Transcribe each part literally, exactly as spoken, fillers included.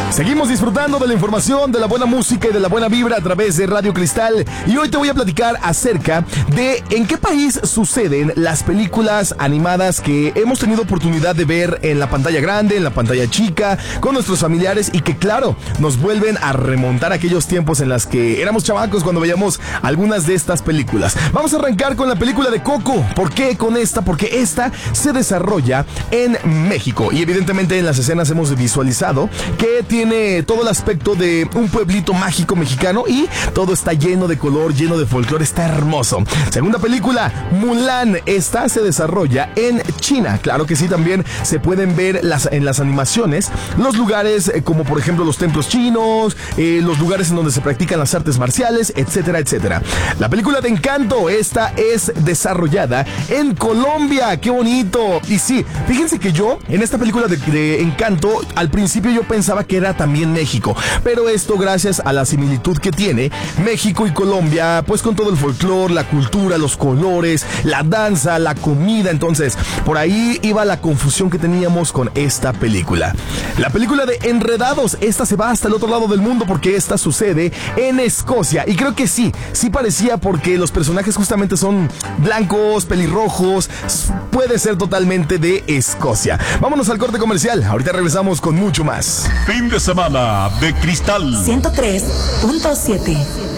Seguimos disfrutando de la información, de la buena música y de la buena vibra a través de Radio Cristal. Y hoy te voy a platicar acerca de en qué país suceden las películas animadas que hemos tenido oportunidad de ver en la pantalla grande, en la pantalla chica, con nuestros familiares y que, claro, nos vuelven a remontar aquellos tiempos en las que éramos chamacos cuando veíamos algunas de estas películas. Vamos a arrancar con la película de Coco. ¿Por qué con esta? Porque esta se desarrolla en México y evidentemente en las escenas hemos visualizado que tiene Tiene todo el aspecto de un pueblito mágico mexicano y todo está lleno de color, lleno de folclore, está hermoso. Segunda película, Mulan. Esta se desarrolla en China. Claro que sí, también se pueden ver las, en las animaciones los lugares eh, como por ejemplo los templos chinos, eh, los lugares en donde se practican las artes marciales, etcétera, etcétera. La película de Encanto, esta es desarrollada en Colombia. ¡Qué bonito! Y sí, fíjense que yo en esta película de, de Encanto, al principio yo pensaba que era también México, pero esto gracias a la similitud que tiene México y Colombia, pues con todo el folclore, la cultura, los colores, la danza, la comida. Entonces por ahí iba la confusión que teníamos con esta película. La película de Enredados, esta se va hasta el otro lado del mundo porque esta sucede en Escocia y creo que sí, sí parecía porque los personajes justamente son blancos, pelirrojos, puede ser totalmente de Escocia. Vámonos al corte comercial, ahorita regresamos con mucho más. Fin de semana de Cristal ciento tres punto siete.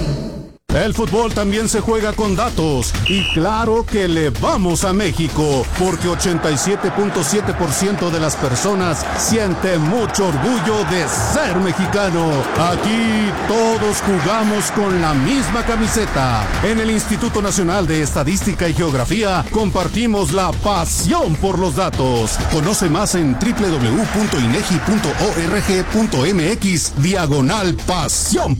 El fútbol también se juega con datos y claro que le vamos a México porque ochenta y siete punto siete por ciento de las personas siente mucho orgullo de ser mexicano. Aquí todos jugamos con la misma camiseta. En el Instituto Nacional de Estadística y Geografía compartimos la pasión por los datos. Conoce más en doble u doble u doble u punto inegi punto org punto mx diagonal pasión